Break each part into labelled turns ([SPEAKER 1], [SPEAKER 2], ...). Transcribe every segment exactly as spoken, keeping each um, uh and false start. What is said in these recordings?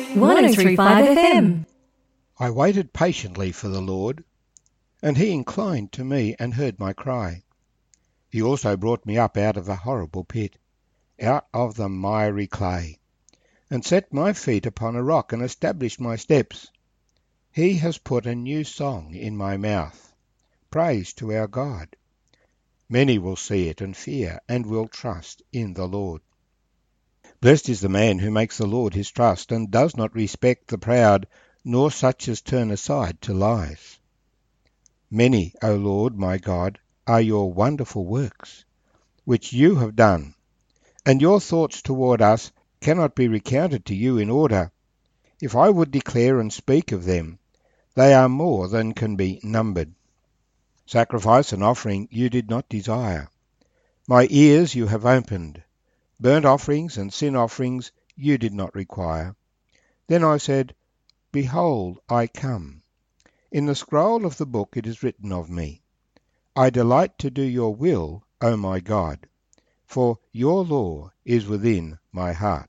[SPEAKER 1] one oh three point five F M.
[SPEAKER 2] I waited patiently for the Lord, and he inclined to me and heard my cry. He also brought me up out of a horrible pit, out of the miry clay, and set my feet upon a rock and established my steps. He has put a new song in my mouth, praise to our God. Many will see it and fear, and will trust in the Lord. Blessed is the man who makes the Lord his trust, and does not respect the proud, nor such as turn aside to lies. Many, O Lord my God, are your wonderful works, which you have done, and your thoughts toward us cannot be recounted to you in order. If I would declare and speak of them, they are more than can be numbered. Sacrifice and offering you did not desire. My ears you have opened. Burnt offerings and sin offerings you did not require. Then I said, Behold, I come. In the scroll of the book it is written of me. I delight to do your will, O my God, for your law is within my heart.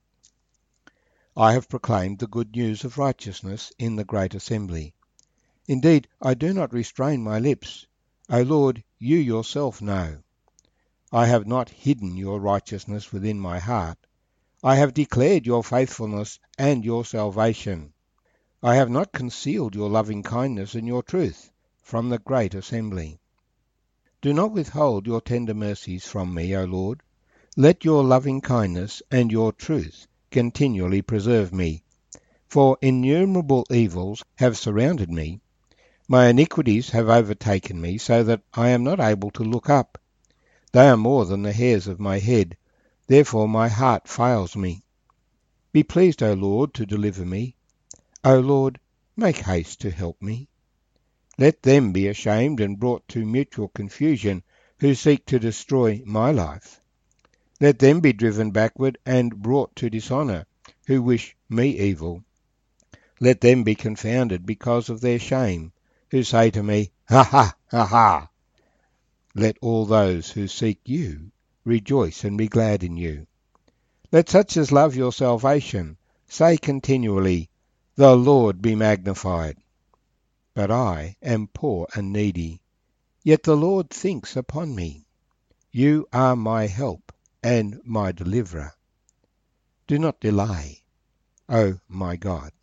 [SPEAKER 2] I have proclaimed the good news of righteousness in the great assembly. Indeed, I do not restrain my lips. O Lord, you yourself know. I have not hidden your righteousness within my heart. I have declared your faithfulness and your salvation. I have not concealed your loving kindness and your truth from the great assembly. Do not withhold your tender mercies from me, O Lord. Let your loving kindness and your truth continually preserve me. For innumerable evils have surrounded me. My iniquities have overtaken me, so that I am not able to look up. They are more than the hairs of my head, therefore my heart fails me. Be pleased, O Lord, to deliver me. O Lord, make haste to help me. Let them be ashamed and brought to mutual confusion who seek to destroy my life. Let them be driven backward and brought to dishonour who wish me evil. Let them be confounded because of their shame, who say to me, Ha ha, ha ha. Let all those who seek you rejoice and be glad in you. Let such as love your salvation say continually, The Lord be magnified. But I am poor and needy, yet the Lord thinks upon me. You are my help and my deliverer. Do not delay, O my God.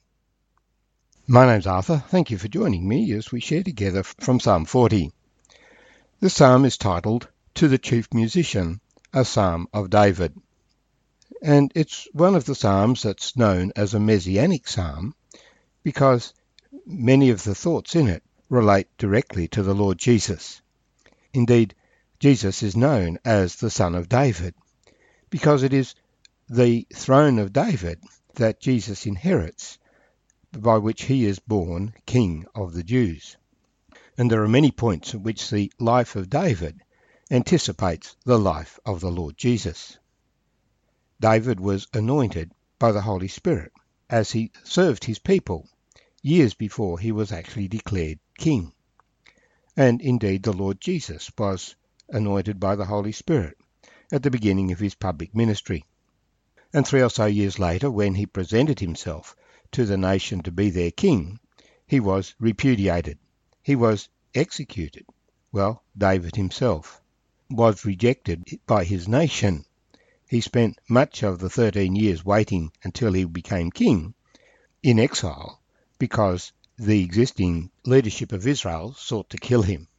[SPEAKER 2] My name's Arthur. Thank you for joining me as we share together from Psalm forty. The psalm is titled, To the Chief Musician, a Psalm of David. And it's one of the psalms that's known as a messianic psalm because many of the thoughts in it relate directly to the Lord Jesus. Indeed, Jesus is known as the Son of David because it is the throne of David that Jesus inherits, by which he is born King of the Jews. And there are many points at which the life of David anticipates the life of the Lord Jesus. David was anointed by the Holy Spirit as he served his people years before he was actually declared king. And indeed the Lord Jesus was anointed by the Holy Spirit at the beginning of his public ministry. And three or so years later, when he presented himself to the nation to be their king, he was repudiated. He was executed. Well, David himself was rejected by his nation. He spent much of the thirteen years waiting until he became king in exile because the existing leadership of Israel sought to kill him.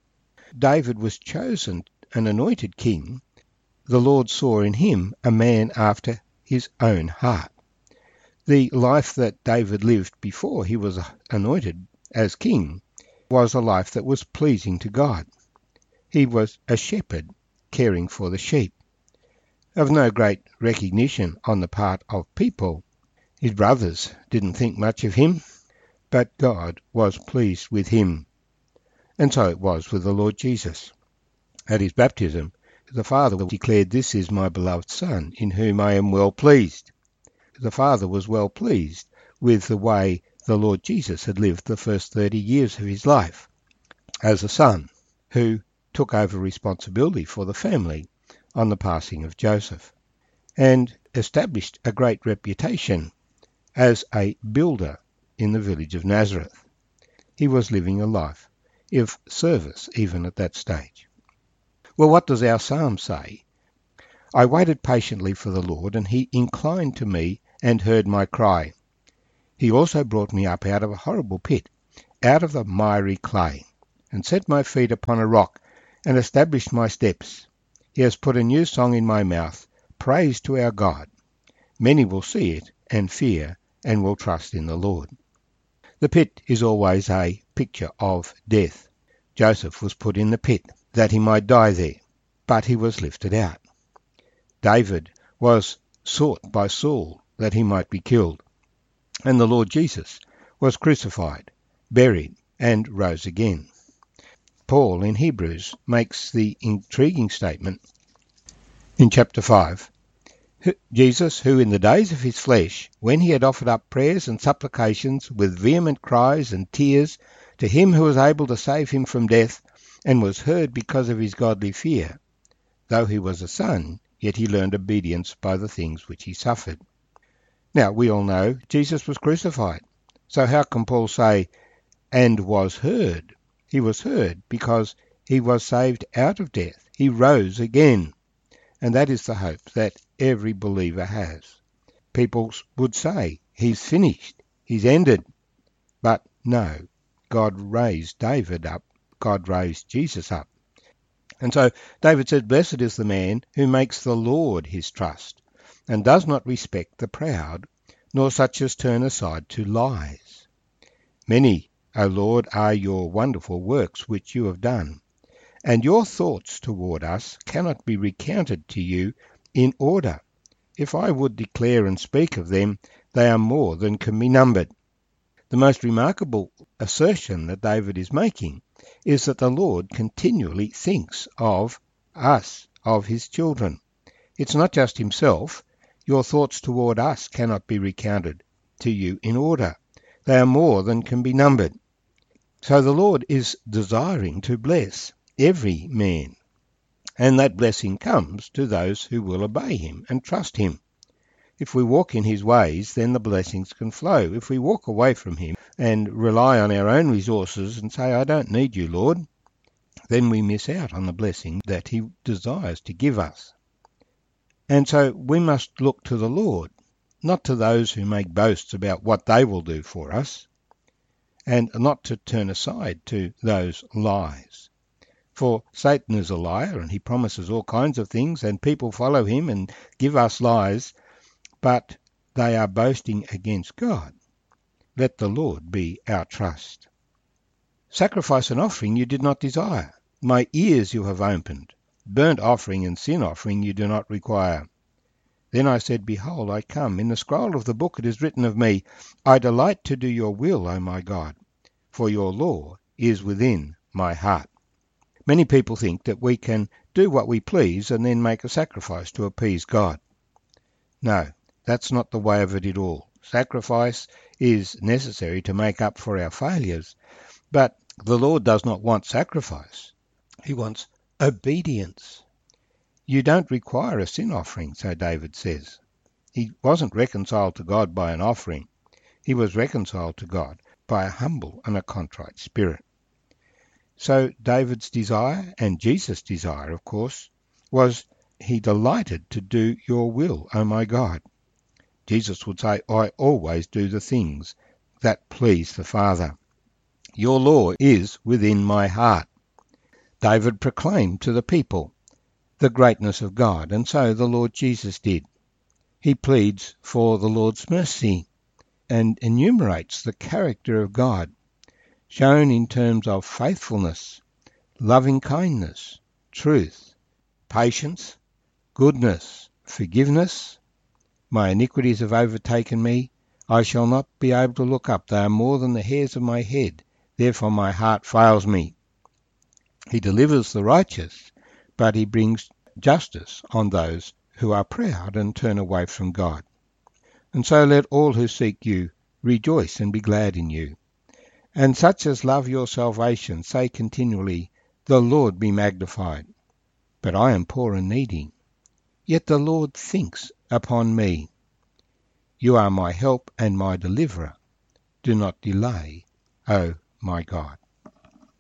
[SPEAKER 2] David was chosen and anointed king. The Lord saw in him a man after his own heart. The life that David lived before he was anointed as king was a life that was pleasing to God. He was a shepherd caring for the sheep, of no great recognition on the part of people. His brothers didn't think much of him, but God was pleased with him. And so it was with the Lord Jesus. At his baptism, the Father declared, This is my beloved Son, in whom I am well pleased. The Father was well pleased with the way the Lord Jesus had lived the first thirty years of his life as a son who took over responsibility for the family on the passing of Joseph and established a great reputation as a builder in the village of Nazareth. He was living a life of service even at that stage. Well, what does our psalm say? I waited patiently for the Lord, and he inclined to me and heard my cry. He also brought me up out of a horrible pit, out of the miry clay, and set my feet upon a rock, and established my steps. He has put a new song in my mouth, praise to our God. Many will see it and fear, and will trust in the Lord. The pit is always a picture of death. Joseph was put in the pit that he might die there, but he was lifted out. David was sought by Saul that he might be killed, and the Lord Jesus was crucified, buried, and rose again. Paul in Hebrews makes the intriguing statement in chapter five, Jesus, who in the days of his flesh, when he had offered up prayers and supplications with vehement cries and tears to him who was able to save him from death, and was heard because of his godly fear, though he was a son, yet he learned obedience by the things which he suffered. Now, we all know Jesus was crucified. So how can Paul say, and was heard? He was heard because he was saved out of death. He rose again. And that is the hope that every believer has. People would say, he's finished, he's ended. But no, God raised David up. God raised Jesus up. And so David said, blessed is the man who makes the Lord his trust, and does not respect the proud, nor such as turn aside to lies. Many, O Lord, are your wonderful works which you have done, and your thoughts toward us cannot be recounted to you in order. If I would declare and speak of them, they are more than can be numbered. The most remarkable assertion that David is making is that the Lord continually thinks of us, of his children. It's not just himself. Your thoughts toward us cannot be recounted to you in order. They are more than can be numbered. So the Lord is desiring to bless every man, and that blessing comes to those who will obey him and trust him. If we walk in his ways, then the blessings can flow. If we walk away from him and rely on our own resources and say, I don't need you, Lord, then we miss out on the blessing that he desires to give us. And so we must look to the Lord, not to those who make boasts about what they will do for us, and not to turn aside to those lies. For Satan is a liar, and he promises all kinds of things, and people follow him and give us lies, but they are boasting against God. Let the Lord be our trust. Sacrifice and offering you did not desire. My ears you have opened. Burnt offering and sin offering you do not require. Then I said, Behold, I come. In the scroll of the book it is written of me, I delight to do your will, O my God, for your law is within my heart. Many people think that we can do what we please and then make a sacrifice to appease God. No, that's not the way of it at all. Sacrifice is necessary to make up for our failures, but the Lord does not want sacrifice. He wants obedience. You don't require a sin offering, so David says. He wasn't reconciled to God by an offering. He was reconciled to God by a humble and a contrite spirit. So David's desire, and Jesus' desire, of course, was he delighted to do your will, O my God. Jesus would say, I always do the things that please the Father. Your law is within my heart. David proclaimed to the people the greatness of God, and so the Lord Jesus did. He pleads for the Lord's mercy and enumerates the character of God, shown in terms of faithfulness, loving kindness, truth, patience, goodness, forgiveness. My iniquities have overtaken me. I shall not be able to look up. They are more than the hairs of my head. Therefore my heart fails me. He delivers the righteous, but he brings justice on those who are proud and turn away from God. And so let all who seek you rejoice and be glad in you. And such as love your salvation say continually, The Lord be magnified. But I am poor and needy. Yet the Lord thinks upon me. You are my help and my deliverer. Do not delay, O my God.